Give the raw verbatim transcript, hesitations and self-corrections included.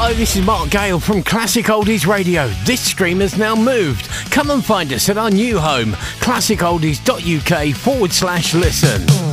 Hi, this is Mark Gale from Classic Oldies Radio. This stream has now moved. Come and find us at our new home, classic oldies dot U K forward slash listen.